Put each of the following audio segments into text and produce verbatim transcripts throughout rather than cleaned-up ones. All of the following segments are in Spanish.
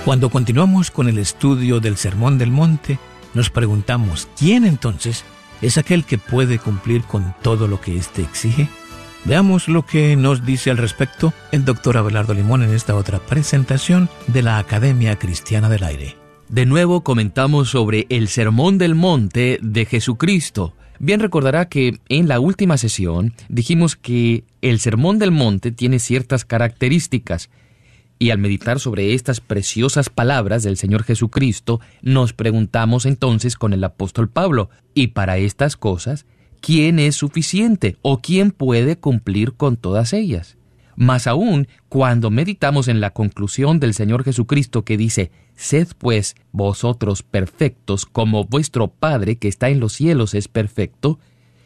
Cuando continuamos con el estudio del Sermón del Monte, nos preguntamos, ¿quién entonces es aquel que puede cumplir con todo lo que éste exige? Veamos lo que nos dice al respecto el doctor Abelardo Limón en esta otra presentación de la Academia Cristiana del Aire. De nuevo comentamos sobre el Sermón del Monte de Jesucristo. Bien recordará que en la última sesión dijimos que el Sermón del Monte tiene ciertas características. Y al meditar sobre estas preciosas palabras del Señor Jesucristo, nos preguntamos entonces con el apóstol Pablo, ¿y para estas cosas quién es suficiente o quién puede cumplir con todas ellas? Más aún, cuando meditamos en la conclusión del Señor Jesucristo que dice, «Sed pues vosotros perfectos como vuestro Padre que está en los cielos es perfecto»,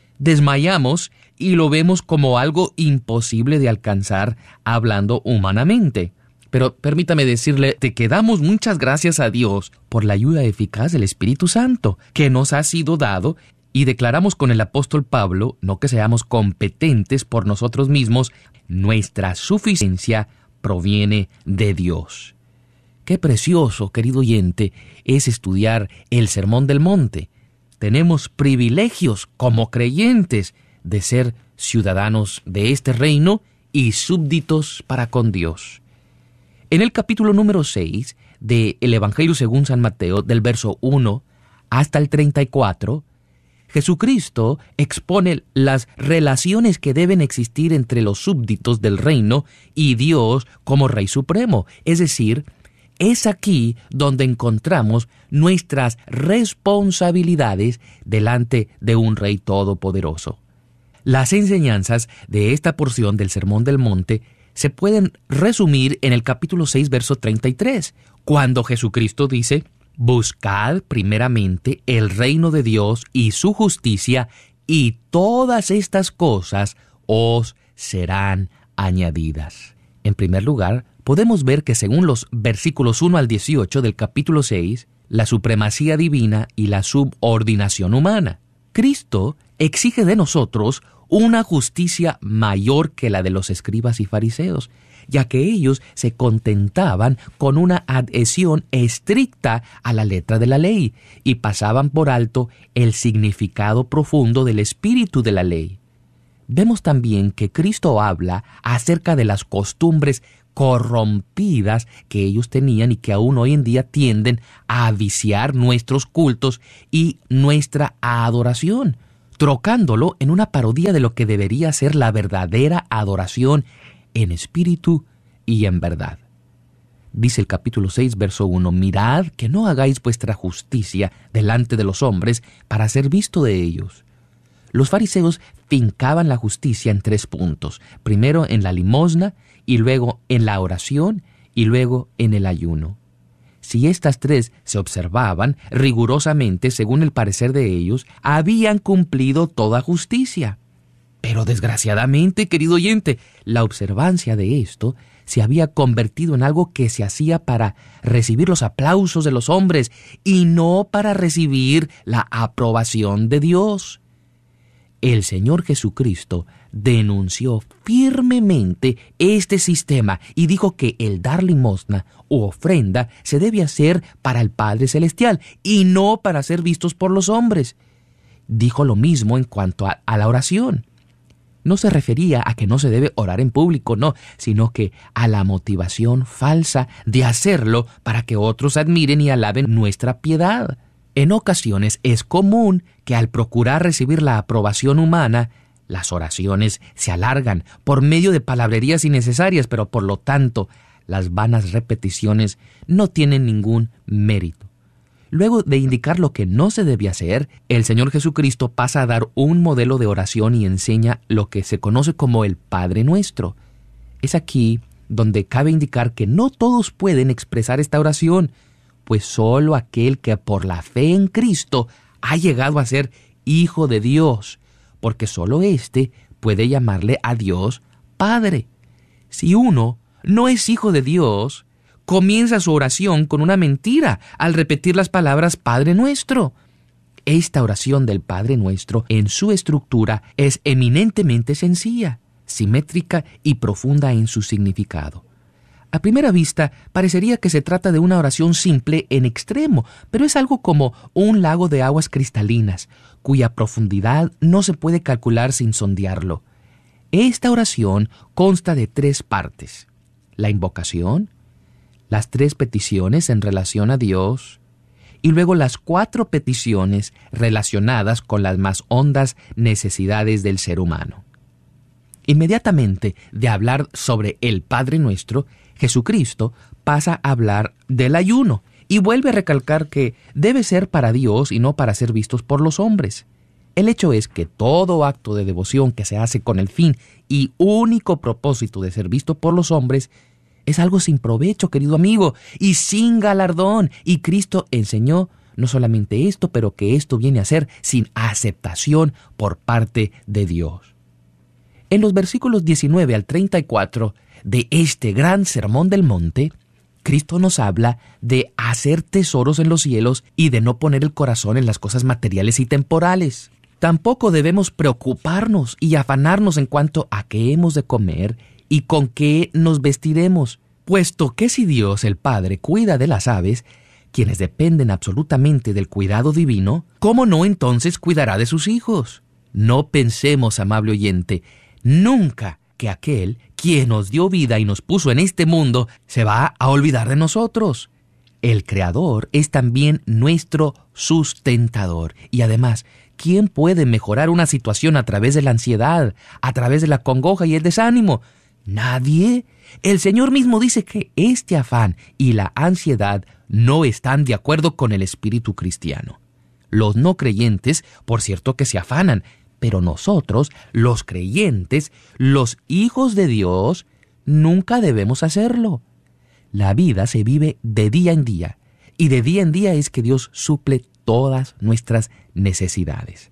desmayamos y lo vemos como algo imposible de alcanzar hablando humanamente. Pero permítame decirle que damos muchas gracias a Dios por la ayuda eficaz del Espíritu Santo que nos ha sido dado, y declaramos con el apóstol Pablo, no que seamos competentes por nosotros mismos, nuestra suficiencia proviene de Dios. Qué precioso, querido oyente, es estudiar el Sermón del Monte. Tenemos privilegios como creyentes de ser ciudadanos de este reino y súbditos para con Dios. En el capítulo número seis del Evangelio según San Mateo, del verso uno hasta el treinta y cuatro, Jesucristo expone las relaciones que deben existir entre los súbditos del reino y Dios como Rey Supremo. Es decir, es aquí donde encontramos nuestras responsabilidades delante de un Rey todopoderoso. Las enseñanzas de esta porción del Sermón del Monte se pueden resumir en el capítulo seis, verso treinta y tres, cuando Jesucristo dice, «Buscad primeramente el reino de Dios y su justicia, y todas estas cosas os serán añadidas». En primer lugar, podemos ver que según los versículos uno al dieciocho del capítulo seis, la supremacía divina y la subordinación humana. Cristo exige de nosotros una justicia mayor que la de los escribas y fariseos, ya que ellos se contentaban con una adhesión estricta a la letra de la ley y pasaban por alto el significado profundo del espíritu de la ley. Vemos también que Cristo habla acerca de las costumbres corrompidas que ellos tenían y que aún hoy en día tienden a viciar nuestros cultos y nuestra adoración, trocándolo en una parodia de lo que debería ser la verdadera adoración en espíritu y en verdad. Dice el capítulo seis, verso uno, «Mirad que no hagáis vuestra justicia delante de los hombres para ser visto de ellos». Los fariseos fincaban la justicia en tres puntos, primero en la limosna, y luego en la oración, y luego en el ayuno. Si estas tres se observaban rigurosamente según el parecer de ellos, habían cumplido toda justicia. Pero desgraciadamente, querido oyente, la observancia de esto se había convertido en algo que se hacía para recibir los aplausos de los hombres y no para recibir la aprobación de Dios. El Señor Jesucristo denunció firmemente este sistema y dijo que el dar limosna u ofrenda se debe hacer para el Padre Celestial y no para ser vistos por los hombres. Dijo lo mismo en cuanto a, a la oración. No se refería a que no se debe orar en público, no, sino que a la motivación falsa de hacerlo para que otros admiren y alaben nuestra piedad. En ocasiones es común que al procurar recibir la aprobación humana, las oraciones se alargan por medio de palabrerías innecesarias, pero por lo tanto, las vanas repeticiones no tienen ningún mérito. Luego de indicar lo que no se debe hacer, el Señor Jesucristo pasa a dar un modelo de oración y enseña lo que se conoce como el Padre Nuestro. Es aquí donde cabe indicar que no todos pueden expresar esta oración, pues solo aquel que por la fe en Cristo ha llegado a ser hijo de Dios, porque solo éste puede llamarle a Dios Padre. Si uno no es hijo de Dios, comienza su oración con una mentira al repetir las palabras Padre Nuestro. Esta oración del Padre Nuestro en su estructura es eminentemente sencilla, simétrica y profunda en su significado. A primera vista, parecería que se trata de una oración simple en extremo, pero es algo como un lago de aguas cristalinas, cuya profundidad no se puede calcular sin sondearlo. Esta oración consta de tres partes: la invocación, las tres peticiones en relación a Dios, y luego las cuatro peticiones relacionadas con las más hondas necesidades del ser humano. Inmediatamente de hablar sobre el Padre Nuestro, Jesucristo pasa a hablar del ayuno y vuelve a recalcar que debe ser para Dios y no para ser vistos por los hombres. El hecho es que todo acto de devoción que se hace con el fin y único propósito de ser visto por los hombres es algo sin provecho, querido amigo, y sin galardón. Y Cristo enseñó no solamente esto, pero que esto viene a ser sin aceptación por parte de Dios. En los versículos diecinueve al treinta y cuatro de este gran sermón del monte, Cristo nos habla de hacer tesoros en los cielos y de no poner el corazón en las cosas materiales y temporales. Tampoco debemos preocuparnos y afanarnos en cuanto a qué hemos de comer y con qué nos vestiremos, puesto que si Dios el Padre cuida de las aves, quienes dependen absolutamente del cuidado divino, ¿cómo no entonces cuidará de sus hijos? No pensemos, amable oyente, nunca que aquel quien nos dio vida y nos puso en este mundo se va a olvidar de nosotros. El Creador es también nuestro sustentador. Y además, ¿quién puede mejorar una situación a través de la ansiedad, a través de la congoja y el desánimo? Nadie. El Señor mismo dice que este afán y la ansiedad no están de acuerdo con el espíritu cristiano. Los no creyentes, por cierto, que se afanan, pero nosotros, los creyentes, los hijos de Dios, nunca debemos hacerlo. La vida se vive de día en día, y de día en día es que Dios suple todas nuestras necesidades.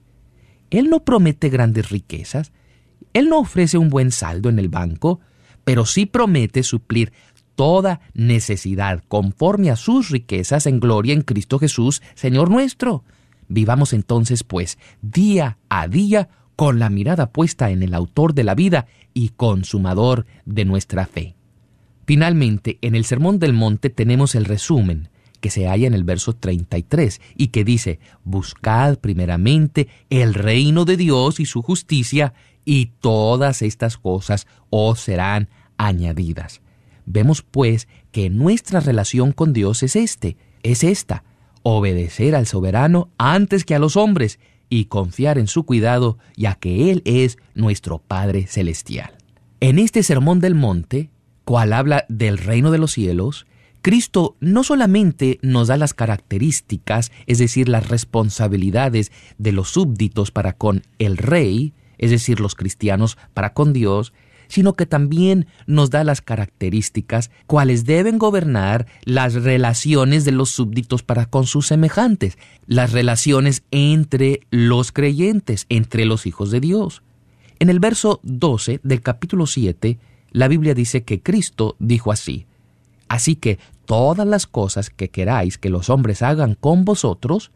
Él no promete grandes riquezas, Él no ofrece un buen saldo en el banco, pero sí promete suplir toda necesidad conforme a sus riquezas en gloria en Cristo Jesús, Señor nuestro. Vivamos entonces, pues, día a día con la mirada puesta en el autor de la vida y consumador de nuestra fe. Finalmente, en el Sermón del Monte tenemos el resumen, que se halla en el verso treinta y tres, y que dice: «Buscad primeramente el reino de Dios y su justicia, y todas estas cosas os serán añadidas». Vemos, pues, que nuestra relación con Dios es este, es esta: obedecer al soberano antes que a los hombres y confiar en su cuidado, ya que Él es nuestro Padre Celestial. En este Sermón del Monte, cual habla del reino de los cielos, Cristo no solamente nos da las características, es decir, las responsabilidades de los súbditos para con el Rey, es decir, los cristianos para con Dios, sino que también nos da las características cuales deben gobernar las relaciones de los súbditos para con sus semejantes, las relaciones entre los creyentes, entre los hijos de Dios. En el verso doce del capítulo siete, la Biblia dice que Cristo dijo así: «Así que todas las cosas que queráis que los hombres hagan con vosotros,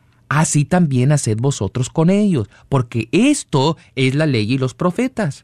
así también haced vosotros con ellos, porque esto es la ley y los profetas».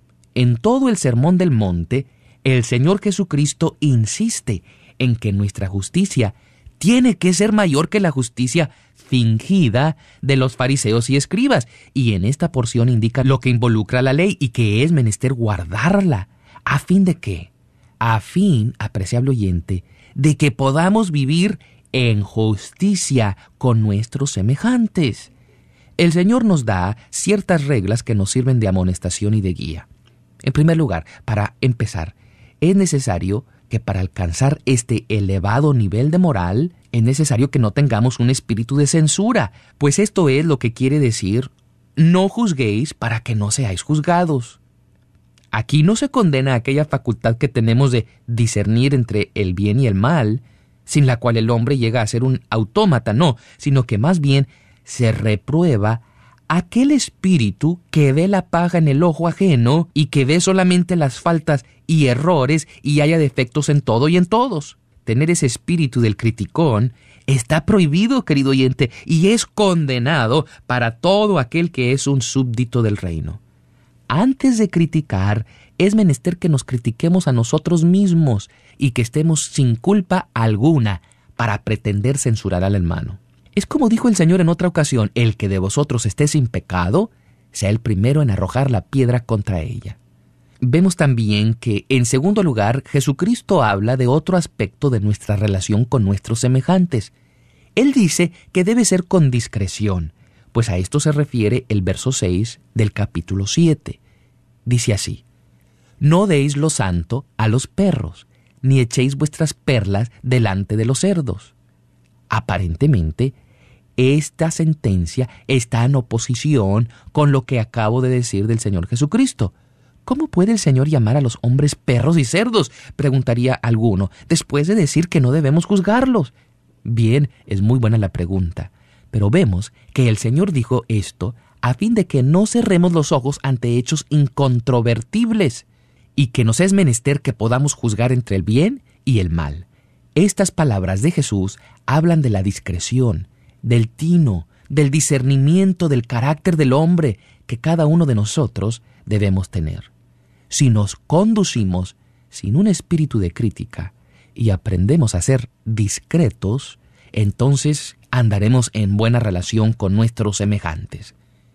En todo el Sermón del Monte, el Señor Jesucristo insiste en que nuestra justicia tiene que ser mayor que la justicia fingida de los fariseos y escribas, y en esta porción indica lo que involucra la ley y que es menester guardarla. ¿A fin de qué? A fin, apreciable oyente, de que podamos vivir en justicia con nuestros semejantes. El Señor nos da ciertas reglas que nos sirven de amonestación y de guía. En primer lugar, para empezar, es necesario que para alcanzar este elevado nivel de moral, es necesario que no tengamos un espíritu de censura, pues esto es lo que quiere decir: no juzguéis para que no seáis juzgados. Aquí no se condena aquella facultad que tenemos de discernir entre el bien y el mal, sin la cual el hombre llega a ser un autómata, no, sino que más bien se reprueba aquel espíritu que ve la paja en el ojo ajeno y que ve solamente las faltas y errores y haya defectos en todo y en todos. Tener ese espíritu del criticón está prohibido, querido oyente, y es condenado para todo aquel que es un súbdito del reino. Antes de criticar, es menester que nos critiquemos a nosotros mismos, y que estemos sin culpa alguna para pretender censurar al hermano. Es como dijo el Señor en otra ocasión: el que de vosotros esté sin pecado, sea el primero en arrojar la piedra contra ella. Vemos también que, en segundo lugar, Jesucristo habla de otro aspecto de nuestra relación con nuestros semejantes. Él dice que debe ser con discreción, pues a esto se refiere el verso seis del capítulo siete. Dice así: no deis lo santo a los perros, ni echéis vuestras perlas delante de los cerdos. Aparentemente, esta sentencia está en oposición con lo que acabo de decir del Señor Jesucristo. ¿Cómo puede el Señor llamar a los hombres perros y cerdos?, preguntaría alguno, después de decir que no debemos juzgarlos. Bien, es muy buena la pregunta, pero vemos que el Señor dijo esto a fin de que no cerremos los ojos ante hechos incontrovertibles y que nos es menester que podamos juzgar entre el bien y el mal. Estas palabras de Jesús hablan de la discreción, del tino, del discernimiento del carácter del hombre que cada uno de nosotros debemos tener. Si nos conducimos sin un espíritu de crítica y aprendemos a ser discretos, entonces andaremos en buena relación con nuestros semejantes.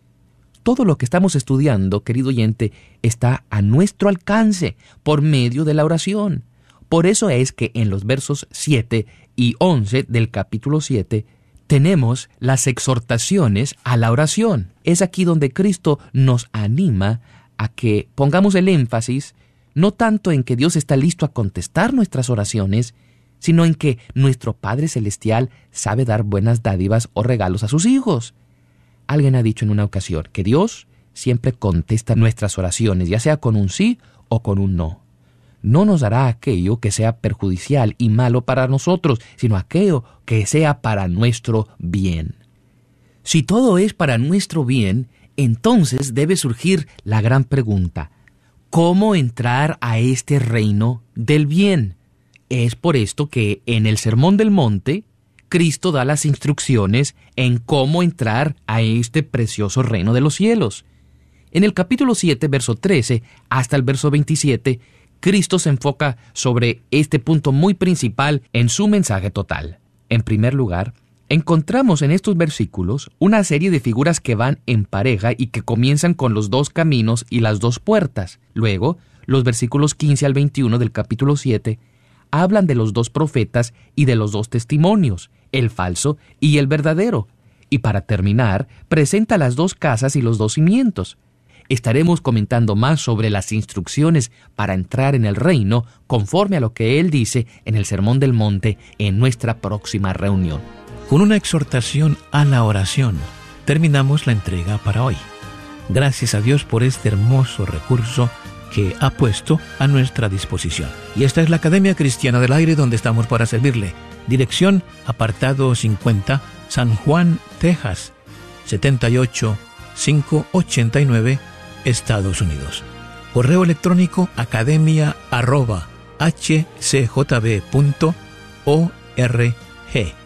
Todo lo que estamos estudiando, querido oyente, está a nuestro alcance por medio de la oración. Por eso es que en los versos siete y once del capítulo siete tenemos las exhortaciones a la oración. Es aquí donde Cristo nos anima a que pongamos el énfasis no tanto en que Dios está listo a contestar nuestras oraciones, sino en que nuestro Padre Celestial sabe dar buenas dádivas o regalos a sus hijos. Alguien ha dicho en una ocasión que Dios siempre contesta nuestras oraciones, ya sea con un sí o con un no. No nos dará aquello que sea perjudicial y malo para nosotros, sino aquello que sea para nuestro bien. Si todo es para nuestro bien, entonces debe surgir la gran pregunta: ¿cómo entrar a este reino del bien? Es por esto que en el Sermón del Monte, Cristo da las instrucciones en cómo entrar a este precioso reino de los cielos. En el capítulo siete, verso trece, hasta el verso veintisiete, Cristo se enfoca sobre este punto muy principal en su mensaje total. En primer lugar, encontramos en estos versículos una serie de figuras que van en pareja y que comienzan con los dos caminos y las dos puertas. Luego, los versículos quince al veintiuno del capítulo siete hablan de los dos profetas y de los dos testimonios, el falso y el verdadero. Y para terminar, presenta las dos casas y los dos cimientos. Estaremos comentando más sobre las instrucciones para entrar en el reino conforme a lo que Él dice en el Sermón del Monte en nuestra próxima reunión. Con una exhortación a la oración, terminamos la entrega para hoy. Gracias a Dios por este hermoso recurso que ha puesto a nuestra disposición. Y esta es la Academia Cristiana del Aire, donde estamos para servirle. Dirección, apartado cincuenta, San Juan, Texas, setenta y ocho mil quinientos ochenta y nueve, Estados Unidos. Correo electrónico academia arroba h c j b punto org.